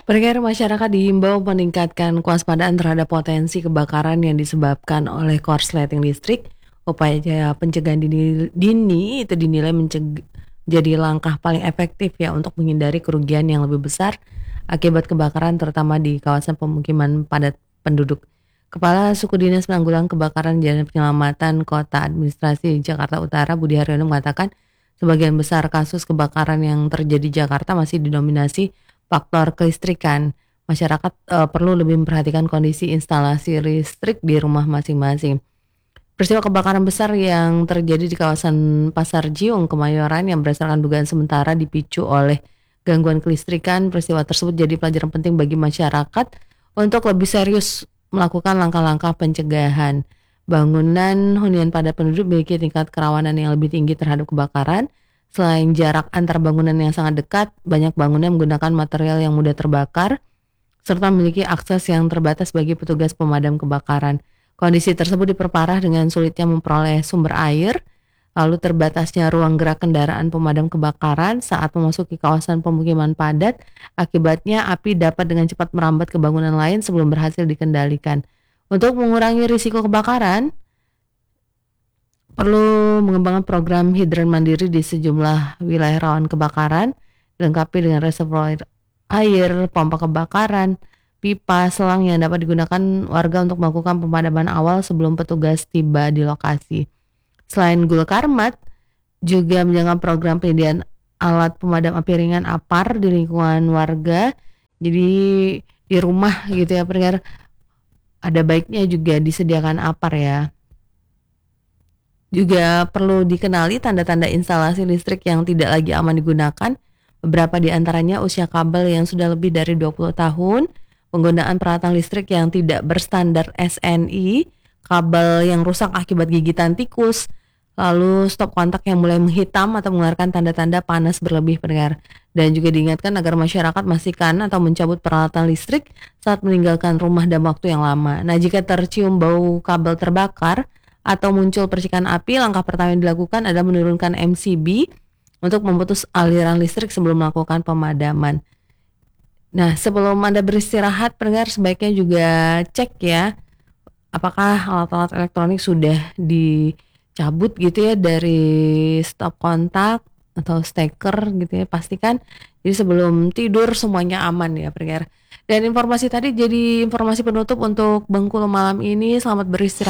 Pendengar, masyarakat diimbau meningkatkan kewaspadaan terhadap potensi kebakaran yang disebabkan oleh korsleting listrik. Upaya pencegahan dini itu dinilai jadi langkah paling efektif ya untuk menghindari kerugian yang lebih besar akibat kebakaran terutama di kawasan pemukiman padat penduduk. Kepala Suku Dinas Penanggulangan Kebakaran dan Penyelamatan Kota Administrasi Jakarta Utara Budi Haryono mengatakan sebagian besar kasus kebakaran yang terjadi di Jakarta masih didominasi faktor kelistrikan. Masyarakat perlu lebih memperhatikan kondisi instalasi listrik di rumah masing-masing. Peristiwa kebakaran besar yang terjadi di kawasan Pasar Jiung, Kemayoran yang berdasarkan dugaan sementara dipicu oleh gangguan kelistrikan. Peristiwa tersebut jadi pelajaran penting bagi masyarakat untuk lebih serius melakukan langkah-langkah pencegahan. Bangunan hunian padat penduduk memiliki tingkat kerawanan yang lebih tinggi terhadap kebakaran. Selain jarak antar bangunan yang sangat dekat, banyak bangunan menggunakan material yang mudah terbakar, serta memiliki akses yang terbatas bagi petugas pemadam kebakaran. Kondisi tersebut diperparah dengan sulitnya memperoleh sumber air, lalu terbatasnya ruang gerak kendaraan pemadam kebakaran saat memasuki kawasan pemukiman padat. Akibatnya api dapat dengan cepat merambat ke bangunan lain sebelum berhasil dikendalikan. Untuk mengurangi risiko kebakaran, perlu mengembangkan program hidran mandiri di sejumlah wilayah rawan kebakaran, dilengkapi dengan reservoir air, pompa kebakaran, pipa, selang yang dapat digunakan warga untuk melakukan pemadaman awal sebelum petugas tiba di lokasi. Selain Gul Karmat, juga menjalankan program penyediaan alat pemadam api ringan APAR di lingkungan warga. Jadi di rumah gitu ya, pendengar, ada baiknya juga disediakan APAR ya. Juga perlu dikenali tanda-tanda instalasi listrik yang tidak lagi aman digunakan. Beberapa di antaranya usia kabel yang sudah lebih dari 20 tahun, penggunaan peralatan listrik yang tidak berstandar SNI, kabel yang rusak akibat gigitan tikus, lalu stop kontak yang mulai menghitam atau mengeluarkan tanda-tanda panas berlebih, pendengar. Dan juga diingatkan agar masyarakat memastikan atau mencabut peralatan listrik saat meninggalkan rumah dalam waktu yang lama. Nah, jika tercium bau kabel terbakar atau muncul percikan api, langkah pertama yang dilakukan adalah menurunkan MCB untuk memutus aliran listrik sebelum melakukan pemadaman. Nah, sebelum Anda beristirahat, pendengar sebaiknya juga cek ya, apakah alat-alat elektronik sudah dicabut gitu ya dari stop kontak atau steker gitu ya, pastikan. Jadi sebelum tidur semuanya aman ya, pendengar. Dan informasi tadi jadi informasi penutup untuk Bengkulu malam ini. Selamat beristirahat.